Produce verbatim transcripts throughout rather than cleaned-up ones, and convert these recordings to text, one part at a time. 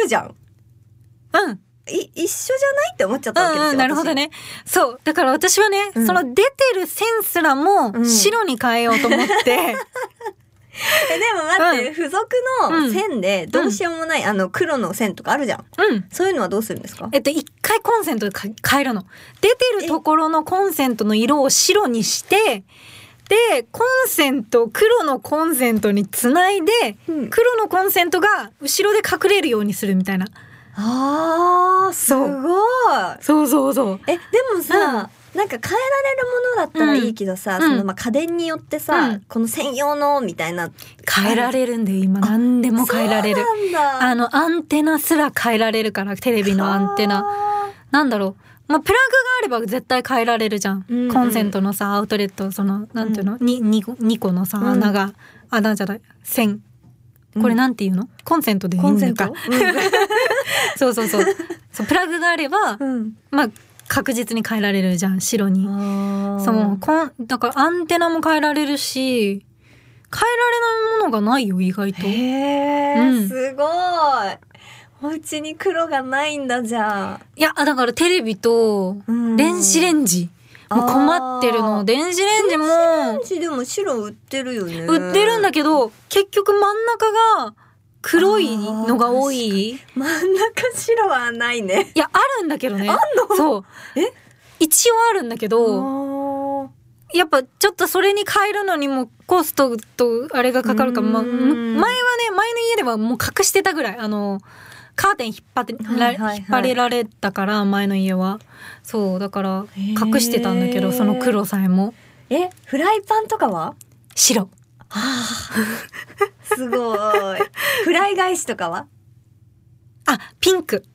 じゃん。 うん。 い、一緒じゃないって思っちゃったわけですよ。 うんうん、なるほどね。そう。だから私はね、うん、その出てる線すらも白に変えようと思って。うんえ、でも待って、うん、付属の線でどうしようもない、うん、あの黒の線とかあるじゃん。うん。そういうのはどうするんですか？ えっと、一回コンセントで変えるの。出てるところのコンセントの色を白にして、で、コンセント、黒のコンセントにつないで、うん、黒のコンセントが後ろで隠れるようにするみたいな。 あー、すごい。 そうそうそう。 え、でもさ、うんなんか変えられるものだったらいいけどさ、うん、そのまあ家電によってさ、うん、この専用のみたいな変えられるんで今何でも変えられる。 そうなんだ。 あのアンテナすら変えられるからテレビのアンテナなんだろう、まあプラグがあれば絶対変えられるじゃん。うんうん、コンセントのさアウトレットそのなんていうの、うん、に 2, 2個のさ穴が、うん、穴じゃない線これなんていうの、うん、コンセントでいいのか。うん、そうそうそう。そうプラグがあれば、うん、まあ確実に変えられるじゃん白に。そうこんだからアンテナも変えられるし変えられないものがないよ意外と。 へー、うん、すごい。お家に黒がないんだじゃあ。 いやだからテレビと電子レンジもう困ってるの。電子レンジも電子レンジでも白売ってるよね。 売ってるんだけど結局真ん中が黒いのが多い。 真ん中白はないね。 いやあるんだけどね。 あんの？ そう。 え？ 一応あるんだけど、やっぱちょっとそれに変えるのにもコストとあれがかかるから、ま、前はね前の家ではもう隠してたぐらいあのカーテン引っ張って、はいはいはい、引っ張れられたから前の家はそうだから隠してたんだけどその黒さえも。 えフライパンとかは白。 はあ、すごい。フライ返しとかは？ あ、ピンク。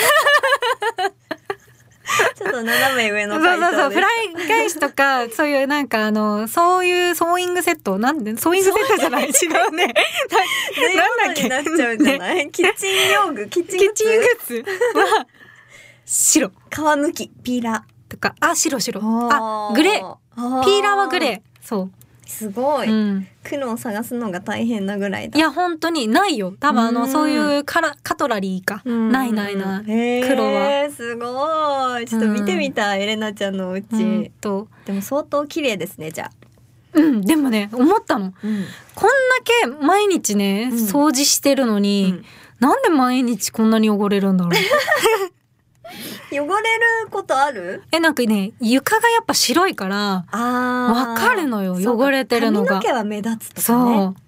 ちょっと斜め上の回答です。 そうそうそう、フライ返しとか、そういうなんかあの、そういうソーイングセット、なんで、ソーイングセットじゃない違うね。 なんだっけになっちゃうんじゃない、ね、キッチン用具、キッチングッズ。 キッチングッズは、白。 皮抜き、ピーラー。とか、あ、白白。あ、グレー。ピーラーはグレー。そう。 すごい、うん、黒を探すのが大変なぐらいだ。 いや本当にないよ多分あのそういうカラカトラリーかないないな黒は。 すごいちょっと見てみたい、うん、エレナちゃんのお家、うん、とでも相当綺麗ですねじゃあ。 うんでもね思ったの、うん、こんだけ毎日ね掃除してるのに、うん、なんで毎日こんなに汚れるんだろう汚れることある？ え、なんかね、床がやっぱ白いから、わかるのよ、汚れてるのが。 髪の毛は目立つとかね。 そう。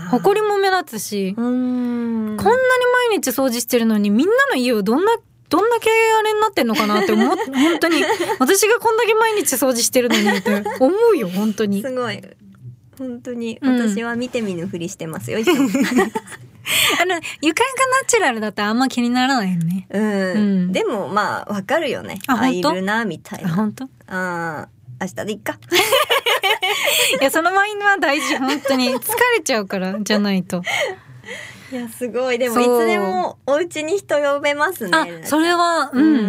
ほこりも目立つし、うーんこんなに毎日掃除してるのに、みんなの家をどんな、どんだけあれになってんのかなって思って、本当に、私がこんだけ毎日掃除してるのにって思うよ、本当に。 すごい。本当に、私は見て見ぬふりしてますよ、いつも。 あの床がナチュラルだったらあんま気にならないよね。 うん。うん、でもまあわかるよね。あ、いるなみたいな。 あ、本当？ あ、明日でいっか。 いやそのマインドは大事本当に疲れちゃうからじゃないと。 いやすごいでもいつでもお家に人呼べますね。 あ、それはうん、うんうん、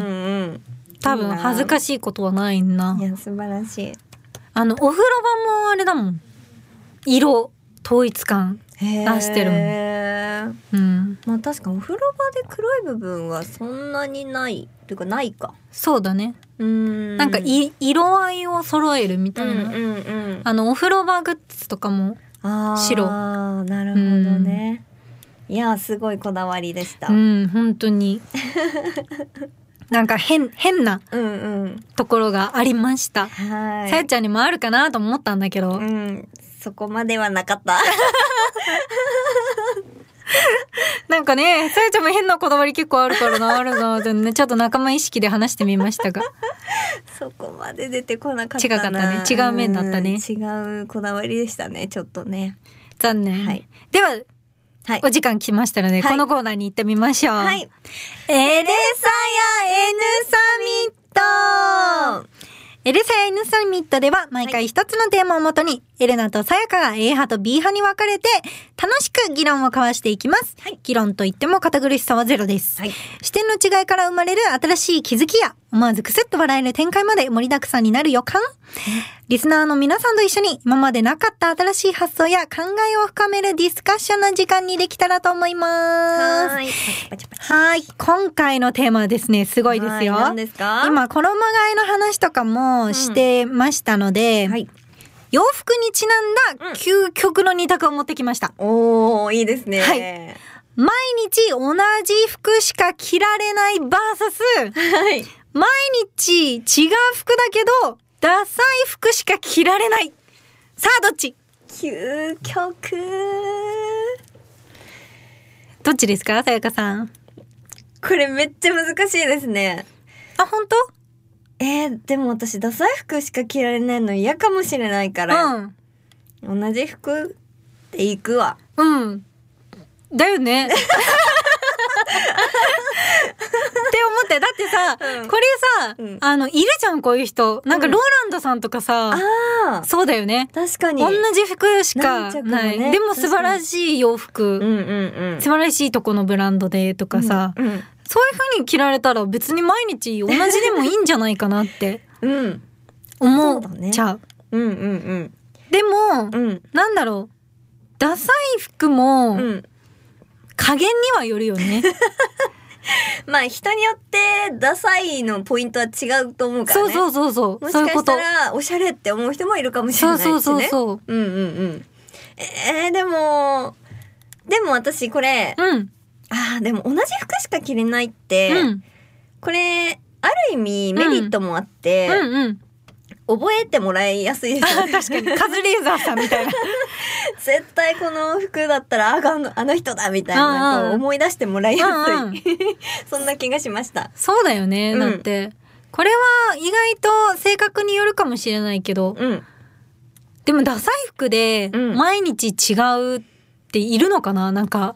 多分恥ずかしいことはないな。 いや素晴らしい。あのお風呂場もあれだもん。色統一感出してるもん。うん。 まあ確かお風呂場で黒い部分はそんなにないというかないか。 そうだね。うん。なんかい色合いを揃えるみたいな。うんうんうん、あのお風呂場グッズとかも白。 ああなるほどね。うん、いやすごいこだわりでした。 うん本当に。なんか変変なところがありました。 うんうん、はい。 さやちゃんにもあるかなと思ったんだけど。 うん。そこまではなかった。 なんかね、さやちゃんも変なこだわり結構あるからな、あるなってね、ちょっと仲間意識で話してみましたが。 そこまで出てこなかったな。 違かったね。違う面だったね。 違うこだわりでしたね、ちょっとね。 残念。はい、では、はい、お時間来ましたので、はい、このコーナーに行ってみましょう。はい。エレサヤ N サミットエレサヤ N サミットでは毎回一つのテーマをもとに、エレナとサヤカが A 派と B 派に分かれて楽しく議論を交わしていきます。はい、議論といっても堅苦しさはゼロです。はい、視点の違いから生まれる新しい気づきや思わずクスッと笑える展開まで盛りだくさんになる予感。リスナーの皆さんと一緒に今までなかった新しい発想や考えを深めるディスカッションの時間にできたらと思います。 はい。 はい。今回のテーマはですね、すごいですよ。 何ですか？ 今、衣替えの話とかもしてましたので、うんはい、洋服にちなんだ究極の二択を持ってきました。 うん、おー、いいですね。 はい。毎日同じ服しか着られないバーサス、はい、毎日違う服だけどダサい服しか着られない。さあどっち？ 究極。 どっちですか、さやかさん？ これめっちゃ難しいですね。 あ、本当？ えー、でも私ダサい服しか着られないの嫌かもしれないから、うん、同じ服で行くわ。 うん。だよね。って思って、だってさ、うん、これさ、うん、あの、いるじゃん、こういう人。なんか、ローランドさんとかさ、うん、そうだよね。 確かに。 同じ服しかない。ね、でも素晴らしい洋服、うんうんうん、素晴らしいとこのブランドでとかさ、うんうん、そういう風に着られたら別に毎日同じでもいいんじゃないかなって、うん、思っちゃう。 うんうんうん。 でも、うん、なんだろう、ダサい服も、うん加減にはよるよね。 まあ人によってダサいのポイントは違うと思うからね。 そうそうそうそう。 もしかしたらおしゃれって思う人もいるかもしれないしね。 そうそうそうそう。 うんうんうん。えー、でも、でも私これ、うん、あーでも同じ服しか着れないって、うん、これある意味メリットもあって、うんうんうん覚えてもらいやすいですよね。 確かにカズレーザーさんみたいな絶対この服だったらあの、あの人だみたいな、うんうん、思い出してもらいやすい、うんうん、そんな気がしました。 そうだよね、うん、だってこれは意外と性格によるかもしれないけど、うん、でもダサい服で毎日違うっているのかな、なんか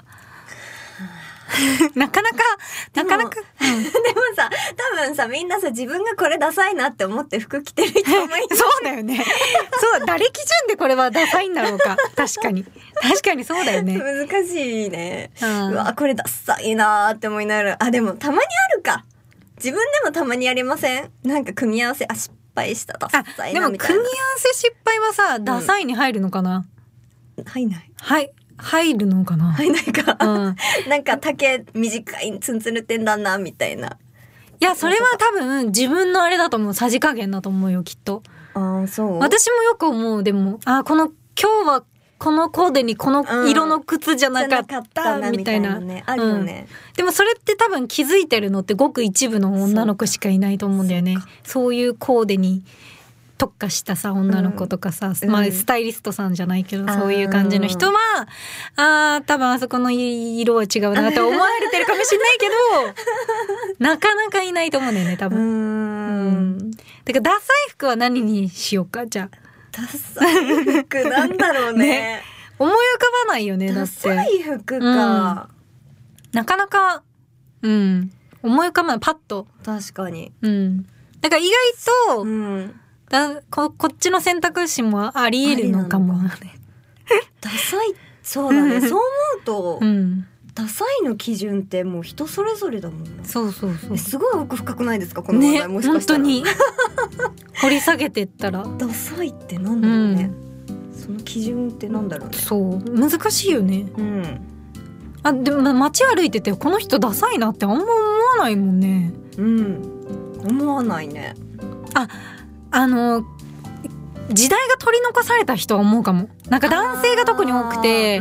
なかなか、なかなか。でも、 うん、でもさ、多分さ、みんなさ、自分がこれダサいなって思って服着てる人もいる。 そうだよね。そう、誰基準でこれはダサいんだろうか。確かに。確かにそうだよね。 難しいね。うん、うわ、これダサいなーって思いながら。あ、でもたまにあるか。自分でもたまにありません？なんか組み合わせ、あ、失敗した、ダサいなみたいな。 でも組み合わせ失敗はさ、ダサいに入るのかな？ うん、入んない。 はい。入るのかな入んないか。うん、なんか丈短いツンツルてんだなみたいな。 いやそれは多分自分のあれだと思う。さじ加減だと思うよきっと。 ああそう。 私もよく思う。でもあこの今日はこのコーデにこの色の靴じゃなかったみたいな。 ね、あるよね、 うん。でもそれって多分気づいてるのってごく一部の女の子しかいないと思うんだよね。そう、そういうコーデに。特化したさ女の子とかさ、うん、まあスタイリストさんじゃないけど、うん、そういう感じの人はあー多分あそこの色は違うなって思われてるかもしれないけどなかなかいないと思うんだよね多分。うんうんだからダサい服は何にしようかじゃあ。 ダサい服なんだろうね, ね思い浮かばないよねだって。 ダサい服か、うん、 なかなかうん思い浮かばないパッと。 確かに。 うんだから意外と、うんだ こ, こっちの選択肢もあり得るのかもね。 ダサいそうだねそう思うと、うん、ダサいの基準ってもう人それぞれだもんな。 そうそうそうすごい奥深くないですかこの話題、ね、もしかしたら本当に掘り下げてったらダサいってなんだろうね、うん、その基準ってなんだろうね。 そう難しいよね。うんあでも街歩いててこの人ダサいなってあんま思わないもんね。 うん思わないね。 ああの時代が取り残された人は思うかも。なんか男性が特に多くて、うん、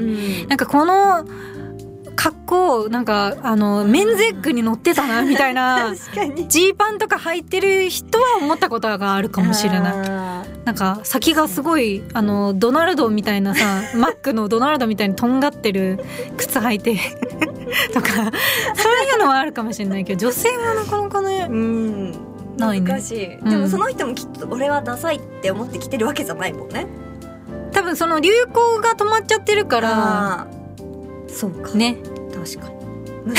なんかこの格好なんかあのメンズエッグに乗ってたなみたいなジーパンとか履いてる人は思ったことがあるかもしれない。なんか先がすごいあのドナルドみたいなさマックのドナルドみたいにとんがってる靴履いてとかそういうのはあるかもしれないけど女性はなかなかねうんないね、 難しい、うん、でもその人もきっと俺はダサいって思って着てるわけじゃないもんね。 多分その流行が止まっちゃってるからそうかね確かに難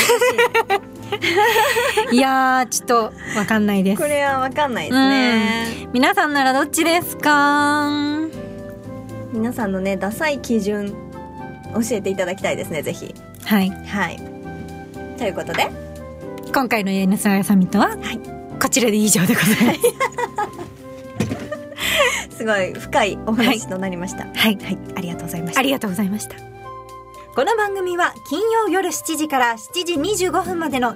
しいいやーちょっと分かんないです。 これは分かんないですね、 うん、皆さんならどっちですか。 皆さんのねダサい基準教えていただきたいですねぜひ。 はいはいということで今回の エヌエスワイ サミットは、はいこちらで以上でございますすごい深いお話となりました。 はい、 はい、ありがとうございました。 ありがとうございました。 この番組は金曜夜しちじからしちじにじゅうごふんまでの